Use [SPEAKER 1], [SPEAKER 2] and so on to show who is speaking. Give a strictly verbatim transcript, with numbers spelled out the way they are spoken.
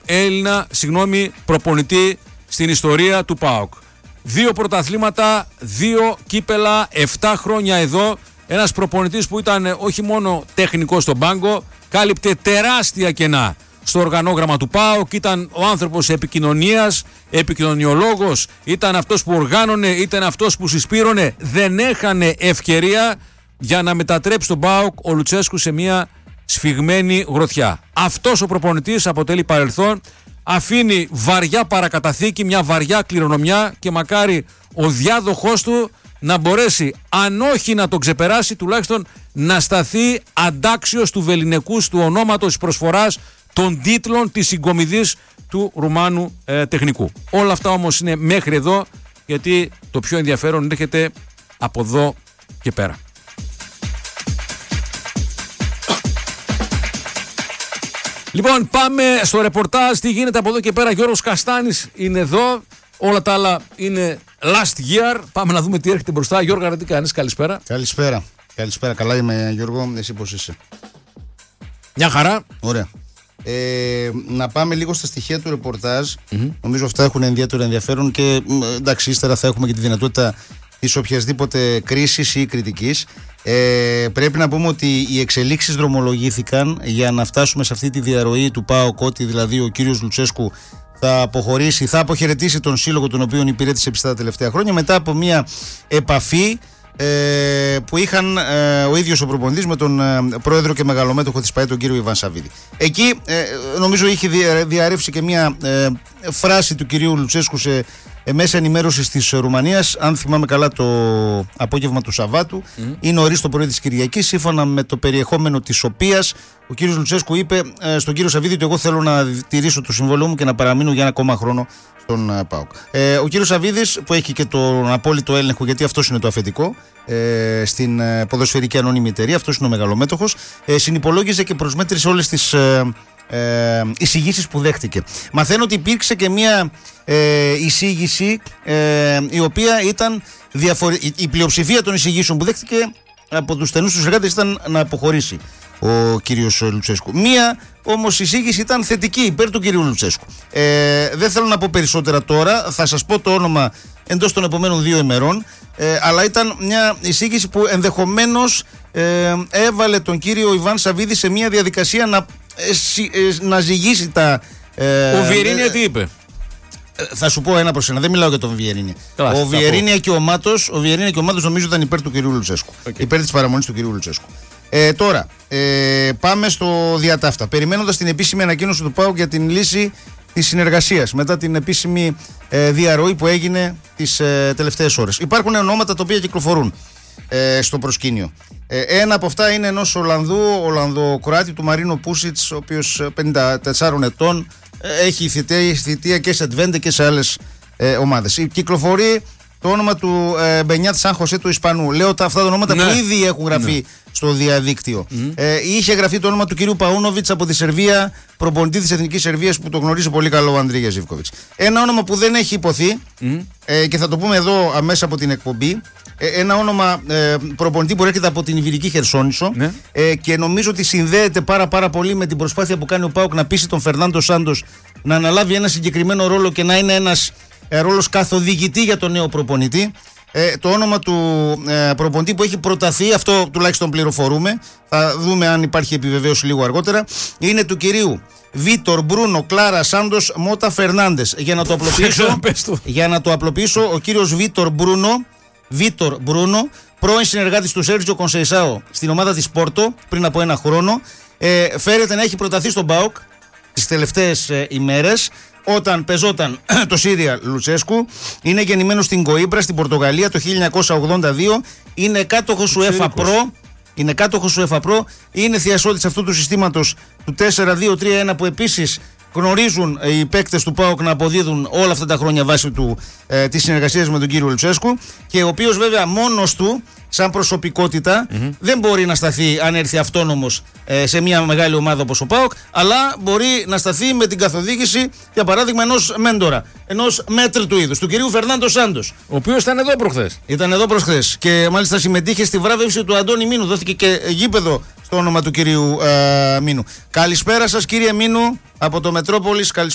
[SPEAKER 1] Έλληνα, συγγνώμη, προπονητή στην ιστορία του ΠΑΟΚ. Δύο πρωταθλήματα, δύο κύπελα, επτά χρόνια εδώ. Ένας προπονητής που ήταν όχι μόνο τεχνικός στον πάγκο, κάλυπτε τεράστια κενά στο οργανόγραμμα του ΠΑΟΚ, ήταν ο άνθρωπος επικοινωνίας, επικοινωνιολόγος, ήταν αυτός που οργάνωνε, ήταν αυτός που συσπήρωνε. Δεν έχανε ευκαιρία για να μετατρέψει τον ΠΑΟΚ ο Λουτσέσκου σε μια σφιγμένη γροθιά. Αυτός ο προπονητής αποτελεί παρελθόν, αφήνει βαριά παρακαταθήκη, μια βαριά κληρονομιά και μακάρι ο διάδοχός του να μπορέσει, αν όχι να τον ξεπεράσει, τουλάχιστον να σταθεί αντάξιος του βεληνικούς του ονόματος, της προσφοράς, των τίτλων, της συγκομιδής του Ρουμάνου ε, τεχνικού. Όλα αυτά όμως είναι μέχρι εδώ, γιατί το πιο ενδιαφέρον έρχεται από εδώ και πέρα. Λοιπόν, πάμε στο ρεπορτάζ. Τι γίνεται από εδώ και πέρα. Γιώργος Καστάνης είναι εδώ. Όλα τα άλλα είναι last year. Πάμε να δούμε τι έρχεται μπροστά. Γιώργο, τι κάνεις? Καλησπέρα.
[SPEAKER 2] Καλησπέρα. Καλησπέρα. Καλά είμαι, Γιώργο. Εσύ πώς είσαι?
[SPEAKER 1] Μια χαρά.
[SPEAKER 2] Ωραία. Ε, να πάμε λίγο στα στοιχεία του ρεπορτάζ. Mm-hmm. Νομίζω αυτά έχουν ιδιαίτερο ενδιαφέρον και εντάξει, ύστερα θα έχουμε και τη δυνατότητα της οποιασδήποτε κρίσης ή κριτικής. Ε, πρέπει να πούμε ότι οι εξελίξεις δρομολογήθηκαν για να φτάσουμε σε αυτή τη διαρροή του ΠΑΟΚ, ότι δηλαδή ο κύριος Λουτσέσκου θα αποχωρήσει, θα αποχαιρετήσει τον σύλλογο τον οποίο υπηρέτησε πιστά τα τελευταία χρόνια, μετά από μια επαφή ε, που είχαν ε, ο ίδιος ο προπονητής με τον ε, πρόεδρο και μεγαλομέτωχο της ΠΑΕ, τον κύριο Ιβάν Σαββίδη. Εκεί ε, νομίζω είχε διαρρεύσει και μια ε, φράση του κυρίου Λουτσέσκου σε ε, μέσα ενημέρωσης της Ρουμανίας, αν θυμάμαι καλά, το απόγευμα του Σαββάτου mm. ή νωρίς το πρωί της Κυριακής, σύμφωνα με το περιεχόμενο της οποίας ο κύριος Λουτσέσκου είπε ε, στον κύριο Σαββίδη ότι εγώ θέλω να τηρήσω το συμβόλαιο μου και να παραμείνω για ένα ακόμα χρόνο στον ε, ΠΑΟΚ. Ε, ο κύριος Σαββίδης, που έχει και τον απόλυτο έλεγχο, γιατί αυτός είναι το αφεντικό ε, στην ε, ποδοσφαιρική ανώνυμη εταιρεία, αυτός είναι ο μεγαλομέτωχος, ε, συνυπολόγιζε και προσμέτρησε όλες τις ε, ε, εισηγήσεις που δέχτηκε. Μαθαίνω ότι υπήρξε και μια ε, εισήγηση ε, η οποία ήταν διαφορε... η πλειοψηφία των εισηγήσεων που δέχτηκε από τους στενούς τους εργάτες ήταν να αποχωρήσει ο κύριος Λουτσέσκου. Μία όμως εισήγηση ήταν θετική υπέρ του κυρίου Λουτσέσκου. Ε, δεν θέλω να πω περισσότερα τώρα, θα σας πω το όνομα εντός των επομένων δύο ημερών, ε, αλλά ήταν μια εισήγηση που ενδεχομένως ε, έβαλε τον κύριο Ιβάν Σαββίδη σε μια διαδικασία να, ε, ε, να ζυγίσει τα... Ε,
[SPEAKER 1] ο Βιερίνια τι είπε?
[SPEAKER 2] Θα σου πω ένα προς ένα, δεν μιλάω για τον Βιερίνια. Ο Βιερίνια και ο Μάτος, ο Βιερίνια και ο Μάτος νομίζω ήταν υπέρ του κυρίου Λουτσέσκου. Okay. Υπέρ της παραμονής του κυρίου Λουτσέσκου. Ε, τώρα, ε, πάμε στο διατάφτα. Περιμένοντας την επίσημη ανακοίνωση του ΠΑΟΚ για την λύση της συνεργασίας μετά την επίσημη ε, διαρροή που έγινε τις ε, τελευταίες ώρες. Υπάρχουν ονόματα τα οποία κυκλοφορούν ε, στο προσκήνιο. Ε, ένα από αυτά είναι ενός Ολλανδού, Ολλανδοκροάτη, του Μαρίνο Πούσιτς, ο οποίος πενήντα τεσσάρων ετών, έχει θητεία, θητεία και σε Τβέντε και σε άλλες ε, ομάδες. Κυκλοφορεί το όνομα του ε, Μπενιάτ Σαν Χωσέ, του Ισπανού. Λέω τα, αυτά τα ονόματα ναι. που ήδη έχουν γραφεί ναι. στο διαδίκτυο. Mm. Ε, είχε γραφεί το όνομα του κυρίου Παούνοβιτς από τη Σερβία, προπονητή της Εθνικής Σερβίας, που το γνωρίζει πολύ καλό ο Ανδρίγια Ζίβκοβιτς. Ένα όνομα που δεν έχει υποθεί mm. ε, και θα το πούμε εδώ αμέσως από την εκπομπή. Ε, ένα όνομα ε, προπονητή που έρχεται από την Ιβηρική Χερσόνησο ναι. ε, και νομίζω ότι συνδέεται πάρα, πάρα πολύ με την προσπάθεια που κάνει ο ΠΑΟΚ να πείσει τον Φερνάντο Σάντος να αναλάβει ένα συγκεκριμένο ρόλο και να είναι ένας ε, ρόλος καθοδηγητή για τον νέο προπονητή. Ε, το όνομα του ε, προπονητή που έχει προταθεί, αυτό τουλάχιστον πληροφορούμε, θα δούμε αν υπάρχει επιβεβαίωση λίγο αργότερα, είναι του κυρίου Βίτορ Μπρούνο Κλάρα Σάντος Μότα Φερνάντες. Για να το απλοποιήσω, για να το απλοποιήσω ο κύριος Βίτορ Μπρούνο Βίτορ Μπρούνο, πρώην συνεργάτης του Σέρτζιο Κονσεϊσάο στην ομάδα της Πόρτο πριν από ένα χρόνο, ε, φέρεται να έχει προταθεί στον ΠΑΟΚ τις τελευταίες ε, ημέρες, όταν πεζόταν το Σύρια Λουτσέσκου. Είναι γεννημένος στην Κοίμπρα, στην Πορτογαλία, το χίλια εννιακόσια ογδόντα δύο. Είναι κάτοχος του ΕΦΑ Pro. Είναι κάτοχος του ΕΦΑ Pro. Είναι θειασότης αυτού του συστήματος του τέσσερα δύο τρία ένα, που επίσης γνωρίζουν οι παίκτες του ΠΑΟΚ να αποδίδουν όλα αυτά τα χρόνια βάσει του, ε, της συνεργασίας με τον κύριο Λουτσέσκου, και ο οποίος βέβαια μόνος του σαν προσωπικότητα mm-hmm. δεν μπορεί να σταθεί, αν έρθει αυτόνομος, ε, σε μια μεγάλη ομάδα όπως ο ΠΑΟΚ, αλλά μπορεί να σταθεί με την καθοδήγηση, για παράδειγμα, ενός μέντορα, ενός μέτρου του είδους, του κυρίου Φερνάντο Σάντος,
[SPEAKER 1] ο οποίος ήταν εδώ προχθές.
[SPEAKER 2] Ήταν εδώ προχθές και μάλιστα συμμετείχε στη βράβευση του Αντώνη Μίνου. Δόθηκε και γήπεδο στο όνομα του κυρίου ε, Μίνου. Καλησπέρα σας, κύριε Μίνου, από το Μετρόπολης.